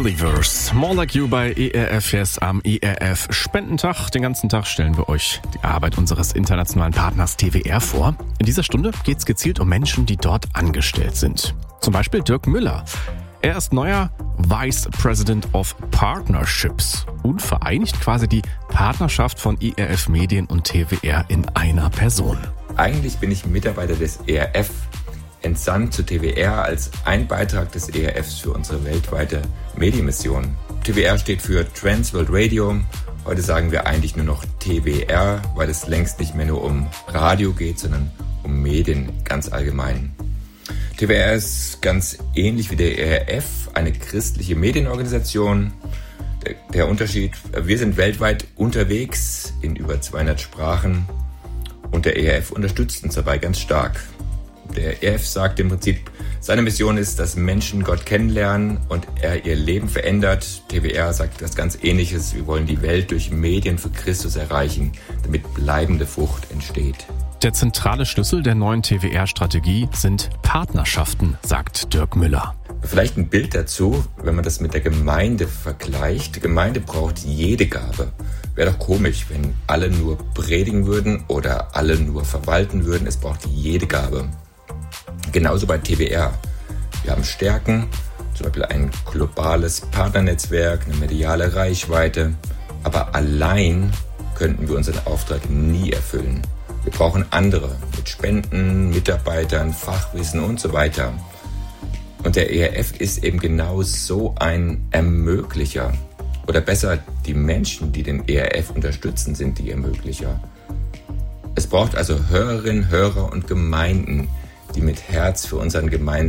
Believers. More Like You bei ERF Yes am ERF Spendentag. Den ganzen Tag stellen wir euch die Arbeit unseres internationalen Partners TWR vor. In dieser Stunde geht es gezielt um Menschen, die dort angestellt sind. Zum Beispiel Dirk Müller. Er ist neuer Vice President of Partnerships und vereinigt quasi die Partnerschaft von ERF Medien und TWR in einer Person. Eigentlich bin ich Mitarbeiter des ERF, entsandt zu TWR als ein Beitrag des ERFs für unsere weltweite Medienmission. TWR steht für Trans World Radio. Heute sagen wir eigentlich nur noch TWR, weil es längst nicht mehr nur um Radio geht, sondern um Medien ganz allgemein. TWR ist ganz ähnlich wie der ERF eine christliche Medienorganisation. Der Unterschied, wir sind weltweit unterwegs in über 200 Sprachen und der ERF unterstützt uns dabei ganz stark. Der ERF sagt im Prinzip, seine Mission ist, dass Menschen Gott kennenlernen und er ihr Leben verändert. TWR sagt das ganz Ähnliches. Wir wollen die Welt durch Medien für Christus erreichen, damit bleibende Frucht entsteht. Der zentrale Schlüssel der neuen TWR-Strategie sind Partnerschaften, sagt Dirk Müller. Vielleicht ein Bild dazu, wenn man das mit der Gemeinde vergleicht. Die Gemeinde braucht jede Gabe. Wäre doch komisch, wenn alle nur predigen würden oder alle nur verwalten würden. Es braucht jede Gabe. Genauso bei TWR. Wir haben Stärken, zum Beispiel ein globales Partnernetzwerk, eine mediale Reichweite. Aber allein könnten wir unseren Auftrag nie erfüllen. Wir brauchen andere mit Spenden, Mitarbeitern, Fachwissen und so weiter. Und der ERF ist eben genau so ein Ermöglicher. Oder besser, die Menschen, die den ERF unterstützen, sind die Ermöglicher. Es braucht also Hörerinnen, Hörer und Gemeinden, die mit Herz für unseren gemeinsamen